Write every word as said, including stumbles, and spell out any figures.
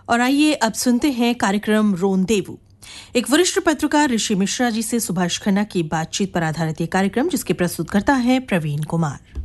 और आइए अब सुनते हैं कार्यक्रम रोंदेवू। एक वरिष्ठ पत्रकार ऋषि मिश्रा जी से सुभाष खन्ना की बातचीत पर आधारित ये कार्यक्रम, जिसके प्रस्तुतकर्ता है प्रवीण कुमार।